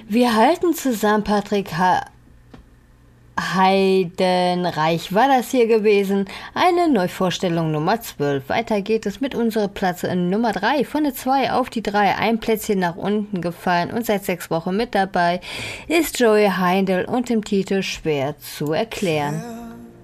Wir halten zusammen, Patrick Heidenreich war das hier gewesen. Eine Neuvorstellung Nummer 12. Weiter geht es mit unserer Platz in Nummer 3. Von der 2 auf die 3. Ein Plätzchen nach unten gefallen und seit 6 Wochen mit dabei ist Joey Heindl und dem Titel Schwer zu erklären.